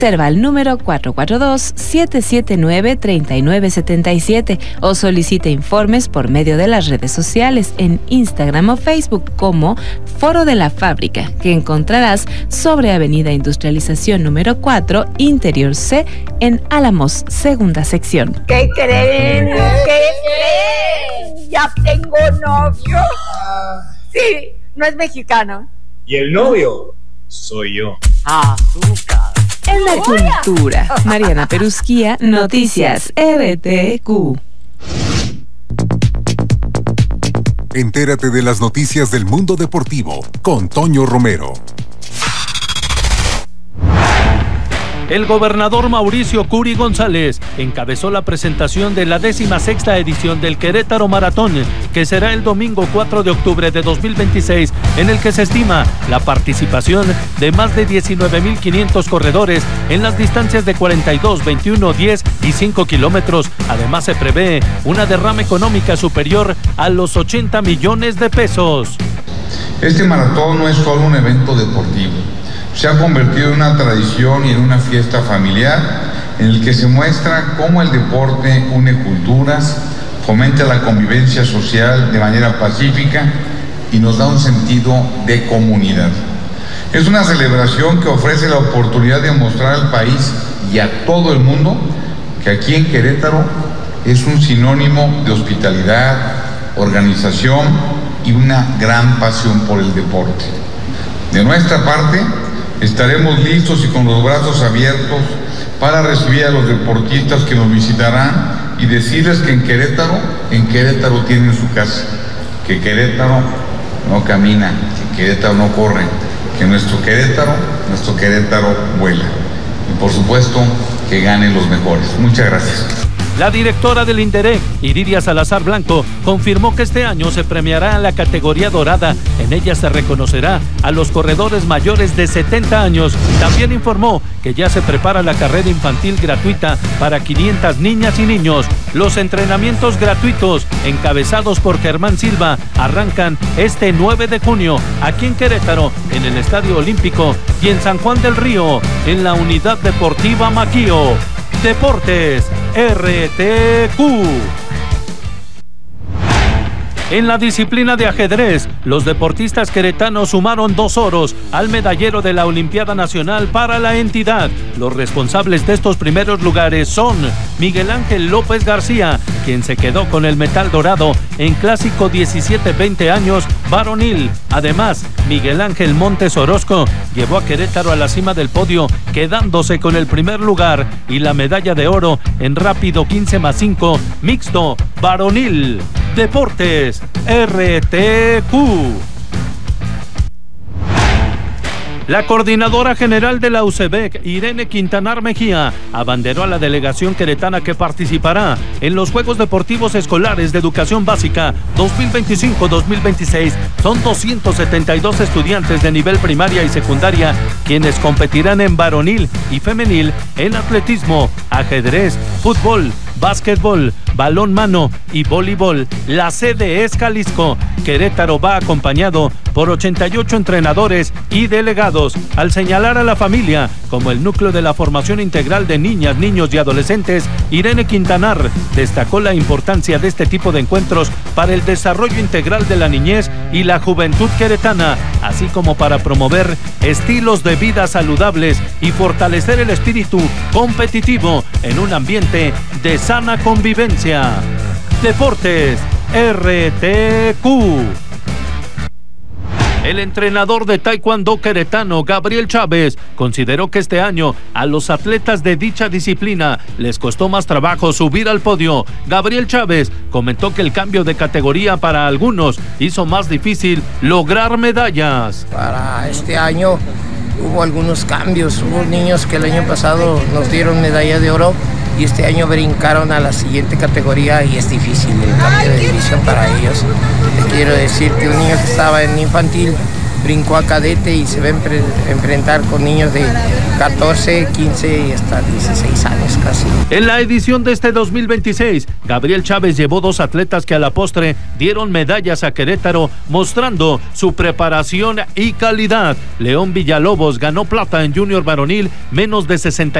Reserva al número 442-779-3977 o solicita informes por medio de las redes sociales en Instagram o Facebook como Foro de la Fábrica, que encontrarás sobre Avenida Industrialización número 4, Interior C, en Álamos, segunda sección. ¿Qué creen? ¿Qué creen? ¡Ya tengo novio! Sí, no es mexicano. ¿Y el novio? Soy yo. Azúcar. En la cultura, Mariana Perusquía, Noticias RTQ. Entérate de las noticias del mundo deportivo con Toño Romero. El gobernador Mauricio Curi González encabezó la presentación de la 16ª edición del Querétaro Maratón, que será el domingo 4 de octubre de 2026, en el que se estima la participación de más de 19,500 corredores en las distancias de 42, 21, 10 y 5 kilómetros. Además, se prevé una derrama económica superior a los 80 millones de pesos. Este maratón no es solo un evento deportivo. Se ha convertido en una tradición y en una fiesta familiar en el que se muestra cómo el deporte une culturas, fomenta la convivencia social de manera pacífica y nos da un sentido de comunidad. Es una celebración que ofrece la oportunidad de mostrar al país y a todo el mundo que aquí en Querétaro es un sinónimo de hospitalidad, organización y una gran pasión por el deporte. De nuestra parte, estaremos listos y con los brazos abiertos para recibir a los deportistas que nos visitarán y decirles que en Querétaro tienen su casa, que Querétaro no camina, que Querétaro no corre, que nuestro Querétaro vuela. Y por supuesto, que ganen los mejores. Muchas gracias. La directora del INDEREC, Iridia Salazar Blanco, confirmó que este año se premiará en la categoría dorada. En ella se reconocerá a los corredores mayores de 70 años. También informó que ya se prepara la carrera infantil gratuita para 500 niñas y niños. Los entrenamientos gratuitos, encabezados por Germán Silva, arrancan este 9 de junio aquí en Querétaro, en el Estadio Olímpico, y en San Juan del Río, en la Unidad Deportiva Maquío. Deportes RTQ. En la disciplina de ajedrez, los deportistas queretanos sumaron 2 oros al medallero de la Olimpiada Nacional para la entidad. Los responsables de estos primeros lugares son Miguel Ángel López García, quien se quedó con el metal dorado en clásico 17-20 años varonil. Además, Miguel Ángel Montes Orozco llevó a Querétaro a la cima del podio, quedándose con el primer lugar y la medalla de oro en rápido 15+5 mixto varonil. Deportes RTQ. La coordinadora general de la UCEBEC, Irene Quintanar Mejía, abanderó a la delegación queretana que participará en los Juegos Deportivos Escolares de Educación Básica 2025-2026. Son 272 estudiantes de nivel primaria y secundaria quienes competirán en varonil y femenil, en atletismo, ajedrez, fútbol, básquetbol, balonmano y voleibol. La sede es Jalisco. Querétaro va acompañado por 88 entrenadores y delegados. Al señalar a la familia como el núcleo de la formación integral de niñas, niños y adolescentes, Irene Quintanar destacó la importancia de este tipo de encuentros para el desarrollo integral de la niñez y la juventud queretana, así como para promover estilos de vida saludables y fortalecer el espíritu competitivo en un ambiente de sana convivencia. Deportes RTQ. El entrenador de taekwondo queretano, Gabriel Chávez, consideró que este año a los atletas de dicha disciplina les costó más trabajo subir al podio. Gabriel Chávez comentó que el cambio de categoría para algunos hizo más difícil lograr medallas. Para este año hubo algunos cambios. Hubo niños que el año pasado nos dieron medalla de oro y este año brincaron a la siguiente categoría y es difícil el cambio de división para ellos. Te quiero decir que un niño que estaba en infantil brincó a cadete y se va a enfrentar con niños de 14, 15 y hasta 16 años casi. En la edición de este 2026, Gabriel Chávez llevó 2 atletas que a la postre dieron medallas a Querétaro, mostrando su preparación y calidad. León Villalobos ganó plata en junior varonil, menos de 60